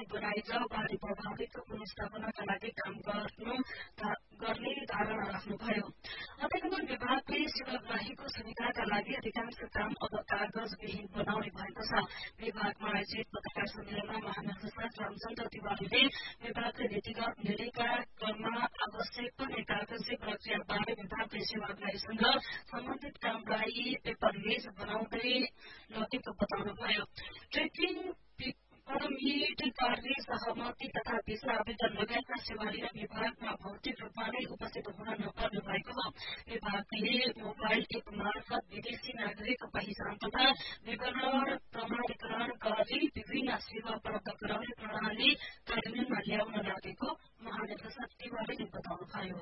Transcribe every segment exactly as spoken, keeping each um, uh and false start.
प्रणाली बनाइ र बाढ़ी प्रभावितको पुनर्स्थापनाका लागि काम गर्नु गर्ने धारणा राख्नुभयो। अध्यापन विभागले सेवाग्राहीको सुविधाका लागि अधिकांश काम अब कागजविहीन बनाउने भएको छ। विभागमा आयोजित पत्रकार सम्मेलनमा महानिर्देशक रामचन्द्र तिवारीले विभागले नीतिगत निर्णयका क्रममा आवश्यक पर्ने कागजी प्रक्रियाबारे विभागले सेवाग्राहीसँग सम्बन्धित कामलाई पेपरलेस बनाउँदै लगेको बताउनुभयो। ट्रेकिङ परमिट कार्य सहमति तथा भिसा आवेदन लगायतका सेवा लिन विभागमा भौतिक रूपमा नै उपस्थित हुन नपर्ने भएको हो। विभागले मोबाइल एप मार्फत विदेशी नागरिक पहिचान तथा विवरण प्रमाणीकरण गरी विभिन्न सेवा उपलब्ध गराउने प्रणाली कार्यान्वयनमा ल्याउन लागेको महानिर्देशक तिवारीले बताउनुभयो।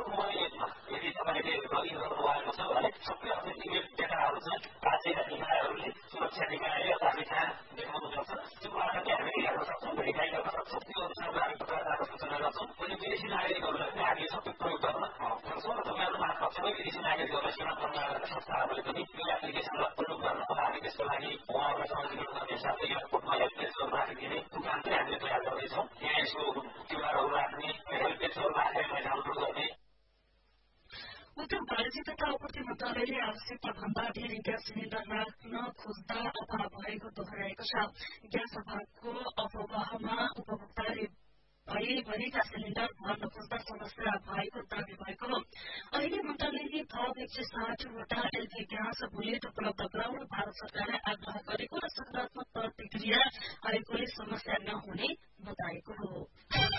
उत्तर वाणिज्य तथा आपूर्ति मन्त्रालयले आवश्यकता भन्दा धेरै ग्यास सिलिण्डर राख्न खोज्दा अभाव भएको दोहोर्याएको छ। ग्यास अभावको अफवाहमा उपभोक्ताले भएभरिका सिलिण्डर भर्न खोज्दा समस्या भएको दावी भएको हो। अहिले मन्त्रालयले थप एक सय साठीवटा एलपी ग्यास बुलेट उपलब्ध गराउन भारत सरकारलाई आग्रह गरेको र सकारात्मक प्रतिक्रिया आएकोले समस्या नहुने बताएको हो।